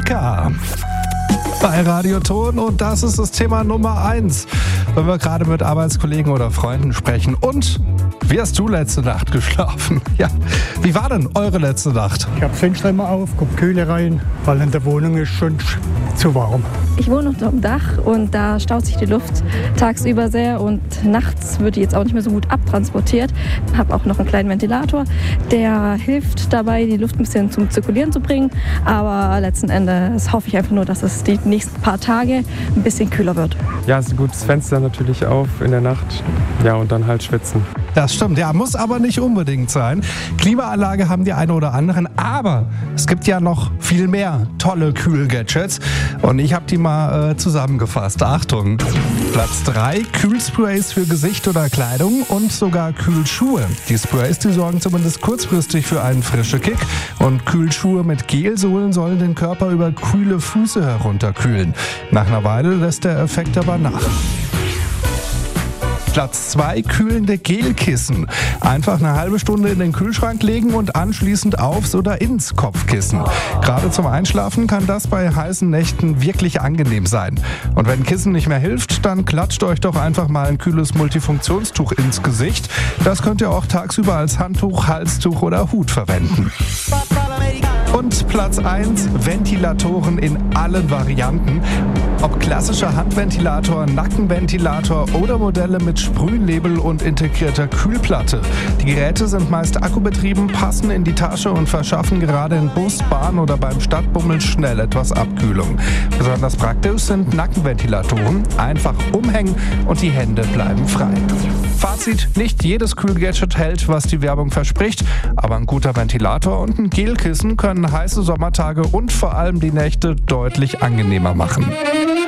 Lecker bei Radio Ton, und das ist das Thema Nummer 1, wenn wir gerade mit Arbeitskollegen oder Freunden sprechen. Und wie hast du letzte Nacht geschlafen? Ja, wie war denn eure letzte Nacht? Ich habe das Fenster immer auf, kommt Kühle rein, weil in der Wohnung ist schon zu warm. Ich wohne unter dem Dach und da staut sich die Luft tagsüber sehr und nachts wird die jetzt auch nicht mehr so gut abtransportiert. Ich habe auch noch einen kleinen Ventilator, der hilft dabei, die Luft ein bisschen zum Zirkulieren zu bringen. Aber letzten Endes hoffe ich einfach nur, dass es die nächsten paar Tage ein bisschen kühler wird. Ja, ist ein gutes Fenster natürlich auf in der Nacht. Ja, und dann halt schwitzen. Das stimmt, ja, muss aber nicht unbedingt sein. Klimaanlage haben die eine oder anderen, aber es gibt ja noch viel mehr tolle Kühlgadgets und ich habe die mal zusammengefasst. Achtung, Platz 3, Kühlsprays für Gesicht oder Kleidung und sogar Kühlschuhe. Die Sprays, die sorgen zumindest kurzfristig für einen frischen Kick, und Kühlschuhe mit Gelsohlen sollen den Körper über kühle Füße herunterkühlen. Nach einer Weile lässt der Effekt aber nach. Platz 2, kühlende Gelkissen. Einfach eine halbe Stunde in den Kühlschrank legen und anschließend aufs oder ins Kopfkissen. Gerade zum Einschlafen kann das bei heißen Nächten wirklich angenehm sein. Und wenn Kissen nicht mehr hilft, dann klatscht euch doch einfach mal ein kühles Multifunktionstuch ins Gesicht. Das könnt ihr auch tagsüber als Handtuch, Halstuch oder Hut verwenden. Und Platz 1, Ventilatoren in allen Varianten. Ob klassischer Handventilator, Nackenventilator oder Modelle mit Sprühnebel und integrierter Kühlplatte. Die Geräte sind meist akkubetrieben, passen in die Tasche und verschaffen gerade in Bus, Bahn oder beim Stadtbummel schnell etwas Abkühlung. Besonders praktisch sind Nackenventilatoren. Einfach umhängen und die Hände bleiben frei. Fazit: Nicht jedes Kühlgadget hält, was die Werbung verspricht, aber ein guter Ventilator und ein Gelkissen können heiße Sommertage und vor allem die Nächte deutlich angenehmer machen.